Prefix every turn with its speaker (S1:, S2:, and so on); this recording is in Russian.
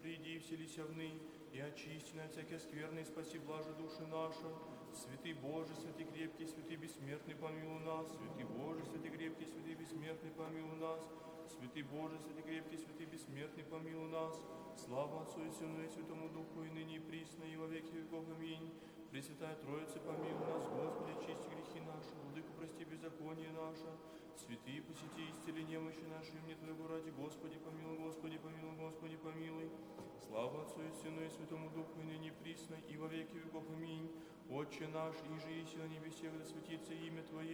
S1: приди и вселися в ны, и очисти от всякой скверны, и спаси блаже души наша. Святый Боже, святый крепкий, святый бессмертный, помилуй нас. Святый Боже, святый крепкий, святый бессмертный, помилуй нас. Святый Боже, святый крепкий, святый бессмертный, помилуй нас. Слава Отцу и Сыну и Святому Духу, и ныне и присно, и во веки веков. Аминь. Пресвятая Троица, помилуй нас, Господи, очисти грехи наши, Владыку, прости беззаконие наше. Святые, посети, исцели немощи наши, и мне Твоего ради, Господи, помилуй, Господи, помилуй, Господи, помилуй. Слава Отцу и Сыну и Святому Духу, и ныне и присно, и во веки веков. Аминь. Отче наш, иже еси на небесе, да светится имя Твое,